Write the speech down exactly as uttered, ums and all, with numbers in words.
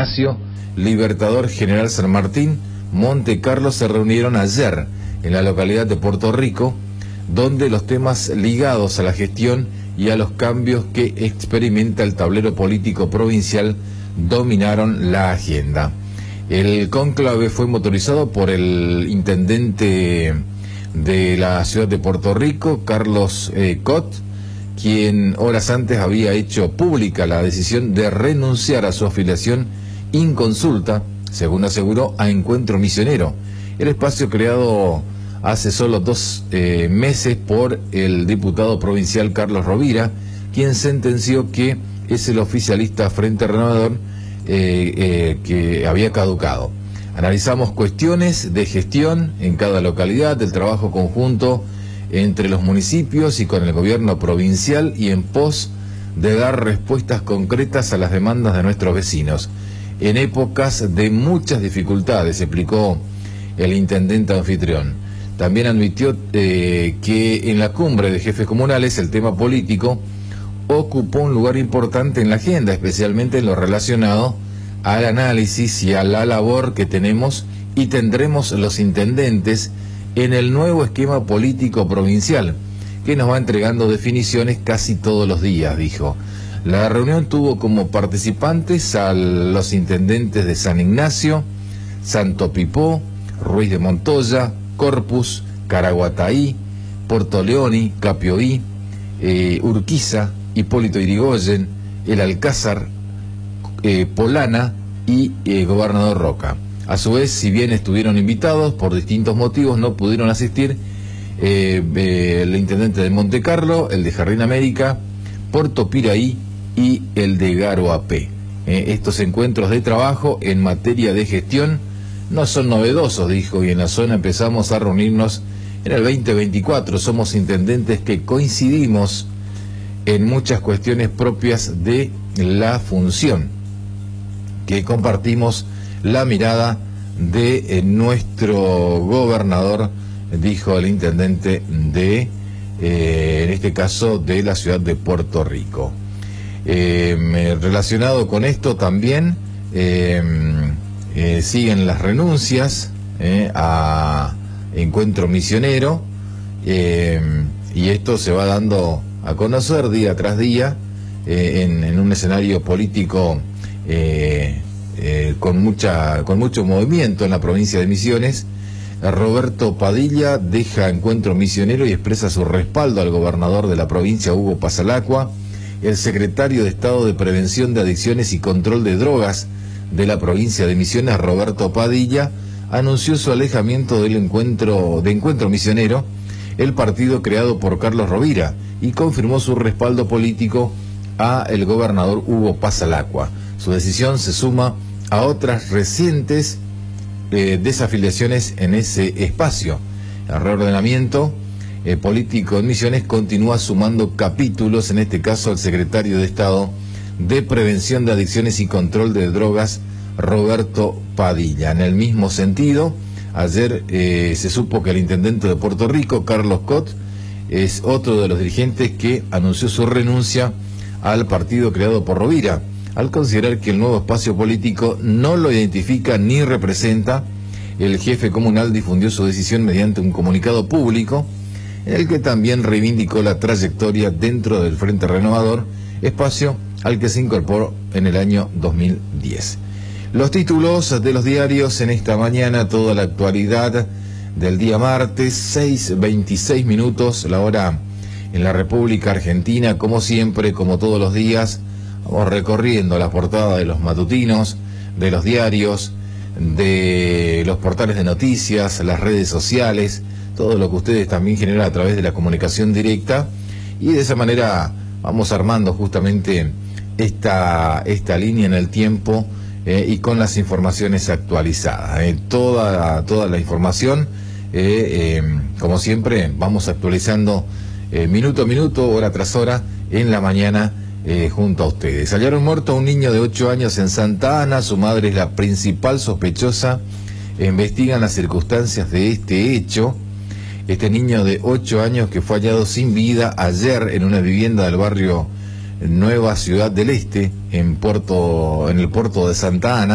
Ignacio, Libertador, General San Martín, Monte Carlo se reunieron ayer en la localidad de Puerto Rico, donde los temas ligados a la gestión y a los cambios que experimenta el tablero político provincial dominaron la agenda. El cónclave fue motorizado por el intendente de la ciudad de Puerto Rico, Carlos eh, Cot, quien horas antes había hecho pública la decisión de renunciar a su afiliación inconsulta, según aseguró, a Encuentro Misionero, el espacio creado hace solo dos eh, meses por el diputado provincial Carlos Rovira, quien sentenció que es el oficialista Frente Renovador eh, eh, que había caducado. Analizamos cuestiones de gestión en cada localidad, del trabajo conjunto entre los municipios y con el gobierno provincial y en pos de dar respuestas concretas a las demandas de nuestros vecinos. En épocas de muchas dificultades, explicó el intendente anfitrión. También admitió eh, que en la cumbre de jefes comunales el tema político ocupó un lugar importante en la agenda, especialmente en lo relacionado al análisis y a la labor que tenemos y tendremos los intendentes en el nuevo esquema político provincial, que nos va entregando definiciones casi todos los días, dijo. La reunión tuvo como participantes a los intendentes de San Ignacio, Santo Pipó, Ruiz de Montoya, Corpus, Caraguataí, Porto Leoni, Capioí, eh, Urquiza, Hipólito Yrigoyen, El Alcázar, eh, Polana y eh, Gobernador Roca. A su vez, si bien estuvieron invitados, por distintos motivos no pudieron asistir eh, eh, el intendente de Monte Carlo, el de Jardín América, Puerto Piraí y el de Garoapé. Eh, estos encuentros de trabajo en materia de gestión no son novedosos, dijo, y en la zona empezamos a reunirnos en el veinte veinticuatro. Somos intendentes que coincidimos en muchas cuestiones propias de la función, que compartimos la mirada de eh, nuestro gobernador, dijo el intendente de, eh, en este caso, de la ciudad de Puerto Rico. Eh, relacionado con esto también eh, eh, siguen las renuncias eh, a Encuentro Misionero, eh, y esto se va dando a conocer día tras día eh, en, en un escenario político eh, eh, con mucha con mucho movimiento en la provincia de Misiones. Roberto Padilla deja Encuentro Misionero y expresa su respaldo al gobernador de la provincia, Hugo Pasalacqua. El secretario de Estado de Prevención de Adicciones y Control de Drogas de la provincia de Misiones, Roberto Padilla, anunció su alejamiento del encuentro de Encuentro Misionero, el partido creado por Carlos Rovira, y confirmó su respaldo político a el gobernador Hugo Pasalacqua. Su decisión se suma a otras recientes eh, desafiliaciones en ese espacio. El reordenamiento eh, político en Misiones continúa sumando capítulos, en este caso el secretario de Estado de Prevención de Adicciones y Control de Drogas, Roberto Padilla. En el mismo sentido, ayer eh, se supo que el intendente de Puerto Rico, Carlos Cot, es otro de los dirigentes que anunció su renuncia al partido creado por Rovira, al considerar que el nuevo espacio político no lo identifica ni representa. El jefe comunal difundió su decisión mediante un comunicado público, en el que también reivindicó la trayectoria dentro del Frente Renovador, espacio al que se incorporó en el año dos mil diez. Los títulos de los diarios en esta mañana, toda la actualidad del día martes, seis veintiséis minutos, la hora en la República Argentina. Como siempre, como todos los días, vamos recorriendo la portada de los matutinos, de los diarios, de los portales de noticias, las redes sociales, todo lo que ustedes también generan a través de la comunicación directa, y de esa manera vamos armando justamente esta, esta línea en el tiempo eh, y con las informaciones actualizadas. Eh, toda, toda la información, eh, eh, como siempre, vamos actualizando eh, minuto a minuto, hora tras hora, en la mañana eh, junto a ustedes. Hallaron muerto a un niño de ocho años en Santa Ana, su madre es la principal sospechosa, investigan las circunstancias de este hecho. Este niño de ocho años que fue hallado sin vida ayer en una vivienda del barrio Nueva Ciudad del Este, en Puerto, en el puerto de Santa Ana.